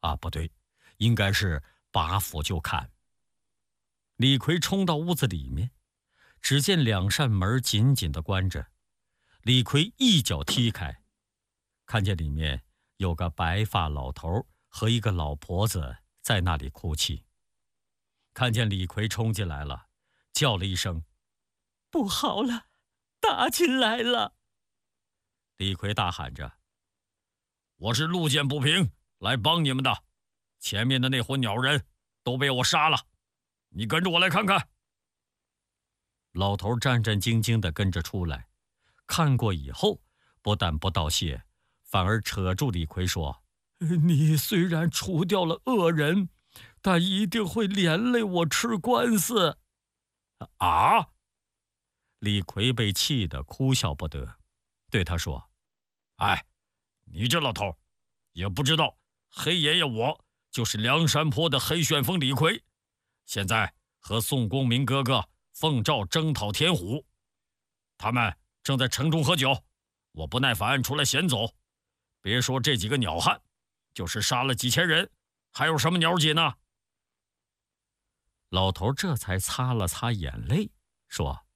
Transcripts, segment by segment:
啊，不对，应该是拔斧就砍。李逵冲到屋子里面，只见2扇门紧紧地关着。李逵一脚踢开，看见里面有个白发老头和一个老婆子在那里哭泣。看见李逵冲进来了，叫了一声：“不好了，打进来了！”李逵大喊着：“我是路见不平来帮你们的，前面的那伙鸟人都被我杀了，你跟着我来看看。”老头战战兢兢地跟着出来，看过以后，不但不道谢，反而扯住李逵说：“你虽然除掉了恶人，但一定会连累我吃官司。”啊！李逵被气得哭笑不得，对他说：“哎，你这老头也不知道，黑爷爷我就是梁山坡的黑旋风李逵，现在和宋公明哥哥奉诏征讨天虎，他们正在城中喝酒，我不耐烦出来闲走。别说这几个鸟汉，就是杀了几千人，还有什么鸟紧呢？”老头这才擦了擦眼泪，说：“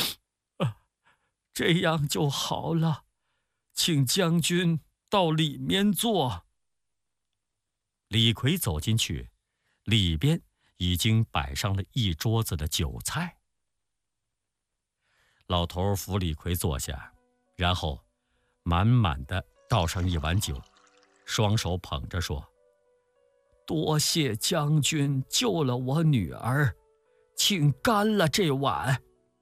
这样就好了，请将军到里面坐。”李逵走进去，里边已经摆上了一桌子的酒菜。老头扶李逵坐下，然后满满的倒上一碗酒，双手捧着说：“多谢将军救了我女儿，请干了这碗。”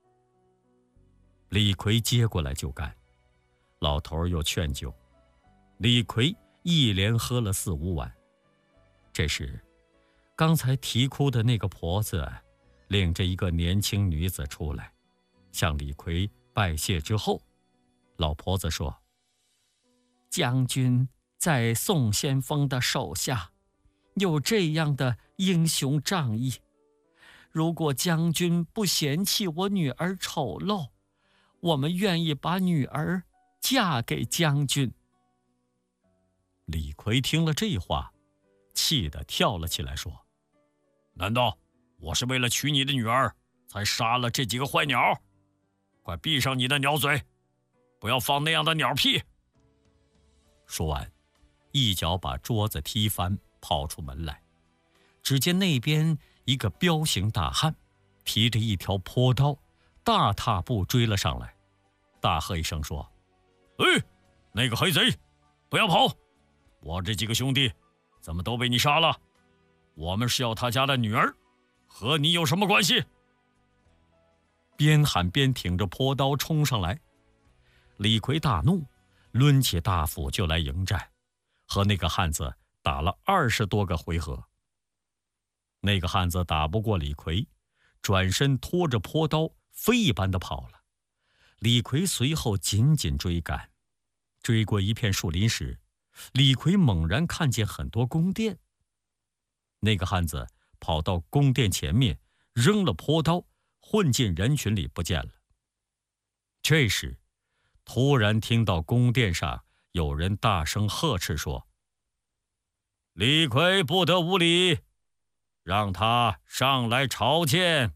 李逵接过来就干，老头又劝酒，李逵一连喝了4、5碗。这时，刚才啼哭的那个婆子领着一个年轻女子出来，向李逵拜谢之后，老婆子说：“将军在宋先锋的手下，有这样的英雄仗义，如果将军不嫌弃我女儿丑陋，我们愿意把女儿嫁给将军。”李逵听了这话，气得跳了起来，说：“难道我是为了娶你的女儿才杀了这几个坏鸟？快闭上你的鸟嘴，不要放那样的鸟屁！”说完，一脚把桌子踢翻，跑出门来。只见那边一个彪形大汉提着一条坡刀，大踏步追了上来，大喝一声说：“那个黑贼，不要跑！我这几个兄弟怎么都被你杀了？我们是要他家的女儿，和你有什么关系？”边喊边挺着坡刀冲上来。李逵大怒，抡起大斧就来迎战，和那个汉子打了20多个回合。那个汉子打不过李逵，转身拖着坡刀飞一般的跑了。李逵随后紧紧追赶，追过一片树林时，李逵猛然看见很多宫殿。那个汉子跑到宫殿前面，扔了坡刀，混进人群里不见了。这时，突然听到宫殿上有人大声呵斥说：“李逵不得无礼，让他上来朝见。”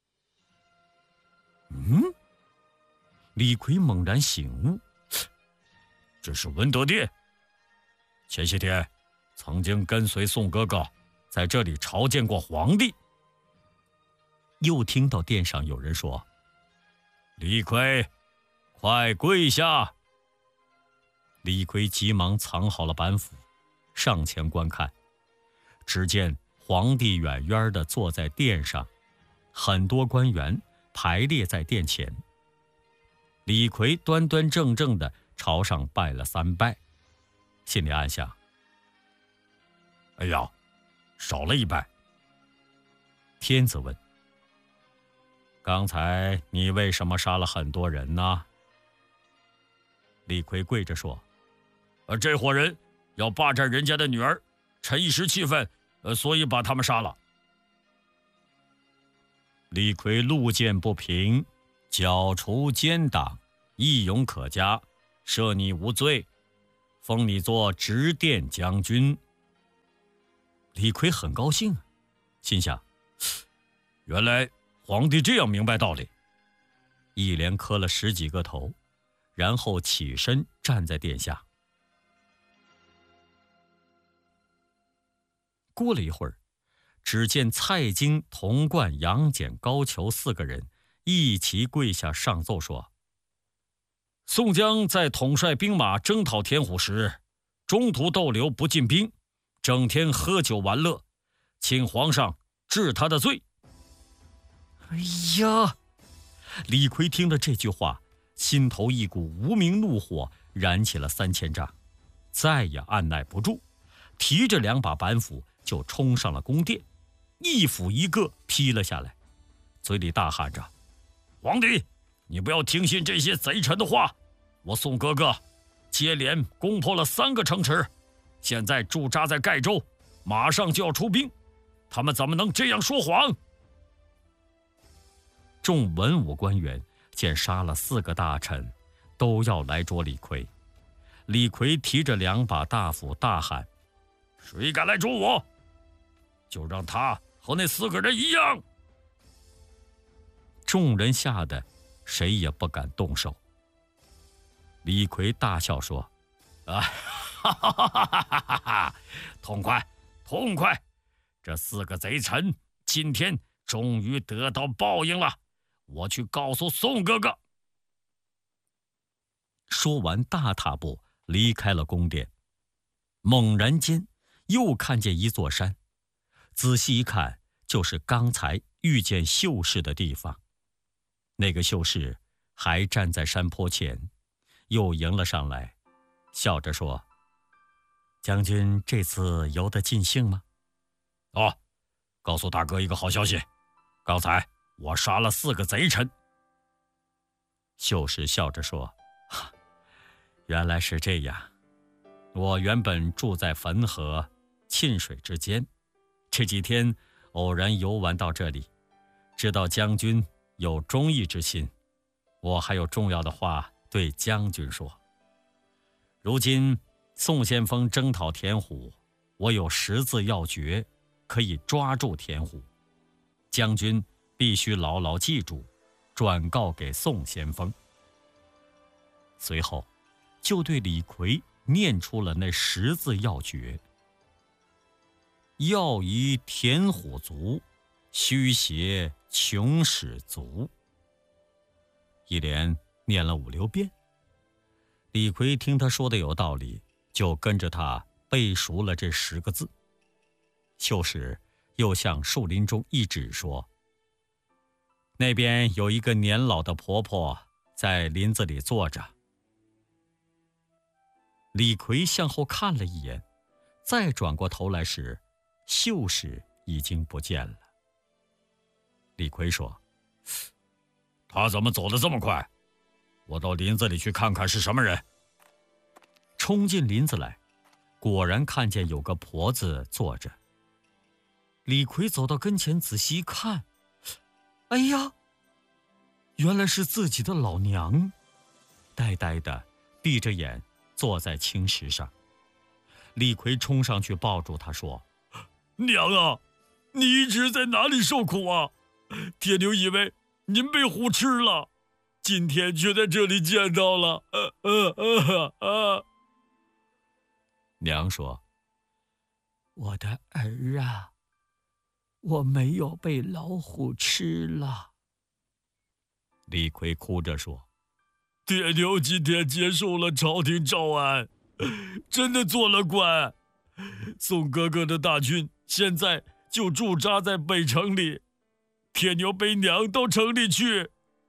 李逵猛然醒悟，这是文德殿。前些天曾经跟随宋哥哥在这里朝见过皇帝。又听到殿上有人说：“李逵，快跪下！”李逵急忙藏好了板斧，上前观看。只见皇帝远远地坐在殿上，很多官员排列在殿前。李逵端端正正地朝上拜了3拜，心里暗想：“哎呀，少了1拜。”天子问：“刚才你为什么杀了很多人呢？”李逵跪着说：“这伙人要霸占人家的女儿，趁一时气愤，所以把他们杀了。”李逵路见不平，剿除奸党，义勇可嘉，赦你无罪，封你做执殿将军。 李逵很高兴，心想：原来皇帝这样明白道理。一连磕了10几个头，然后起身站在殿下。过了一会儿，只见蔡京、童贯、杨戬、高俅4个人一齐跪下上奏说：宋江在统帅兵马征讨田虎时，中途逗留不进兵，整天喝酒玩乐，请皇上治他的罪。哎呀！李逵听了这句话，心头一股无名怒火燃起了3000丈，再也按耐不住，提着2把板斧就冲上了宫殿，一斧一个劈了下来，嘴里大喊着：皇帝，你不要听信这些贼臣的话，我宋哥哥接连攻破了3个城池，现在驻扎在盖州，马上就要出兵，他们怎么能这样说谎？众文武官员见杀了4个大臣，都要来捉李逵。李逵提着2把大斧大喊：谁敢来捉我，就让他和那4个人一样。众人吓得谁也不敢动手。李逵大笑说：哈哈哈哈哈哈，痛快痛快，这4个贼臣今天终于得到报应了，我去告诉宋哥哥。说完大踏步离开了宫殿，猛然间又看见一座山，仔细一看，就是刚才遇见秀士的地方。那个秀士还站在山坡前，又迎了上来，笑着说：将军这次游得尽兴吗？哦，告诉大哥一个好消息，刚才我杀了4个贼臣。秀士笑着说：原来是这样，我原本住在汾河、沁水之间，这几天偶然游玩到这里，知道将军有忠义之心，我还有重要的话对将军说。如今宋先锋征讨田虎，我有10字要诀，可以抓住田虎，将军必须牢牢记住，转告给宋先锋。随后就对李逵念出了那10字要诀：要以田虎足，须挟穷使足。一连念了5、6遍。李逵听他说的有道理，就跟着他背熟了这10个字。秀士又向树林中一指说：那边有一个年老的婆婆在林子里坐着。李逵向后看了一眼，再转过头来时，秀士已经不见了。李逵说：他怎么走得这么快？我到林子里去看看是什么人。冲进林子来，果然看见有个婆子坐着。李逵走到跟前仔细一看，哎呀，原来是自己的老娘，呆呆的闭着眼坐在青石上。李逵冲上去抱住她说：娘啊，你一直在哪里受苦啊？铁牛以为您被虎吃了，今天却在这里见到了。娘说：我的儿啊，我没有被老虎吃了。李逵哭着说：铁牛今天接受了朝廷诏安，真的做了官。宋哥哥的大军现在就驻扎在北城里，铁牛背娘到城里去。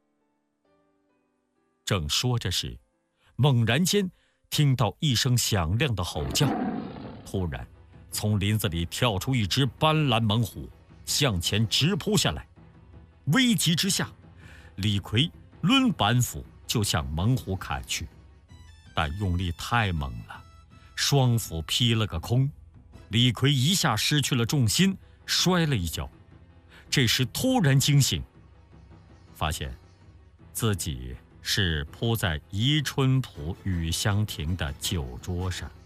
正说着时，猛然间听到一声响亮的吼叫，突然从林子里跳出一只斑斓猛虎，向前直扑下来。危急之下，李逵抡板斧就向猛虎砍去，但用力太猛了，双斧劈了个空。李逵一下失去了重心，摔了一跤。这时突然惊醒，发现自己是扑在宜春浦雨香亭的酒桌上。